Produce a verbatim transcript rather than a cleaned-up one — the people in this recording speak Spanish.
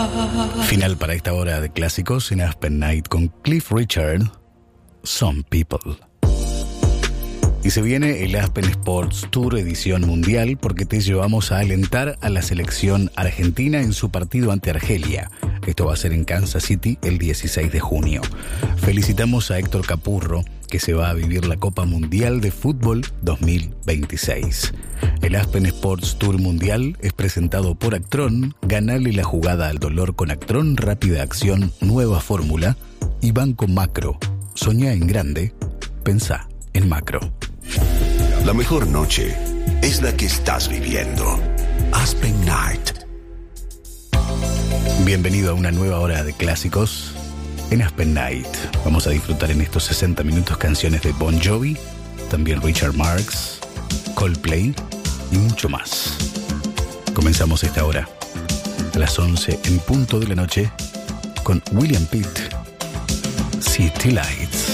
Final para esta hora de clásicos en Aspen Night con Cliff Richard, Some People. Y se viene el Aspen Sports Tour edición mundial porque te llevamos a alentar a la selección argentina en su partido ante Argelia. Esto va a ser en Kansas City el dieciséis de junio. Felicitamos a Héctor Capurro, que se va a vivir la Copa Mundial de Fútbol dos mil veintiséis. El Aspen Sports Tour Mundial es presentado por Actron. Ganale la jugada al dolor con Actron Rápida Acción, nueva fórmula. Y Banco Macro. Soñá en grande, pensá en macro. La mejor noche es la que estás viviendo. Aspen Night. Bienvenido a una nueva hora de clásicos en Aspen Night. Vamos a disfrutar en estos sesenta minutos canciones de Bon Jovi, también Richard Marx, Coldplay y mucho más. Comenzamos esta hora a las once en punto de la noche con William Pitt, City Lights.